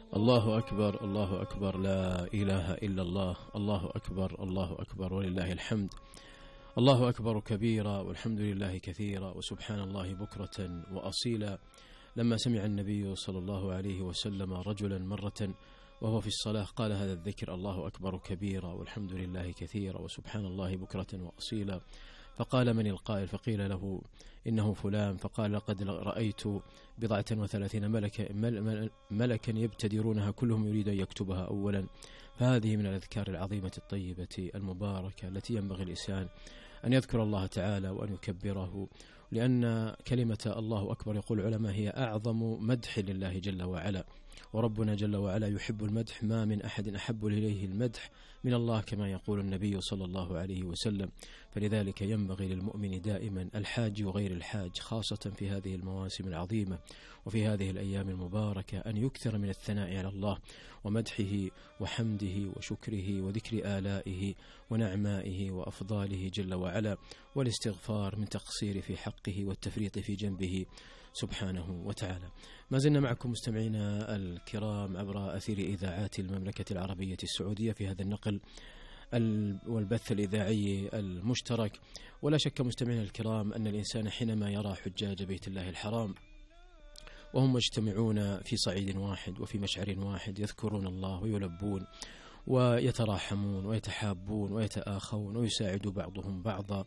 الله أكبر الله أكبر، لا إله إلا الله، الله أكبر الله أكبر ولله الحمد. الله أكبر كبيرا والحمد لله كثيرا وسبحان الله بكرة وأصيلا. لما سمع النبي صلى الله عليه وسلم رجلا مرة وهو في الصلاة قال هذا الذكر: الله أكبر كبيرا والحمد لله كثيرا وسبحان الله بكرة وأصيلا. فقال: من القائل؟ فقيل له: إنه فلان. فقال: لقد رأيت 37 ملكا يبتدرونها كلهم يريد أن يكتبها أولا. فهذه من الأذكار العظيمة الطيبة المباركة التي ينبغي الإنسان أن يذكر الله تعالى وأن يكبره، لأن كلمة الله أكبر يقول العلماء هي أعظم مدح لله جل وعلا، وربنا جل وعلا يحب المدح، ما من أحد أحب إليه المدح من الله كما يقول النبي صلى الله عليه وسلم. فلذلك ينبغي للمؤمن دائما الحاج وغير الحاج، خاصة في هذه المواسم العظيمة وفي هذه الأيام المباركة، أن يكثر من الثناء على الله ومدحه وحمده وشكره وذكر آلائه ونعمائه وأفضاله جل وعلا، والاستغفار من تقصير في حقه والتفريط في جنبه سبحانه وتعالى. ما زلنا معكم مستمعينا الكرام عبر أثير إذاعات المملكة العربية السعودية في هذا النقل والبث الإذاعي المشترك. ولا شك مستمعينا الكرام أن الإنسان حينما يرى حجاج بيت الله الحرام وهم مجتمعون في صعيد واحد وفي مشعر واحد يذكرون الله ويلبون ويتراحمون ويتحابون ويتآخون ويساعد بعضهم بعضا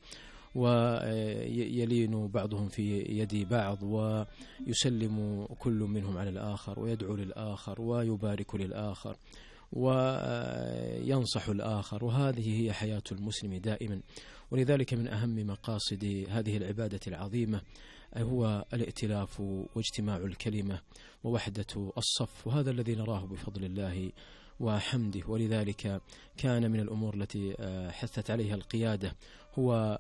ويلين بعضهم في يد بعض ويسلم كل منهم على الآخر ويدعو للآخر ويبارك للآخر وينصح الآخر، وهذه هي حياة المسلم دائما. ولذلك من أهم مقاصد هذه العبادة العظيمة هو الائتلاف واجتماع الكلمة ووحدة الصف، وهذا الذي نراه بفضل الله وحمده. ولذلك كان من الأمور التي حثت عليها القيادة هو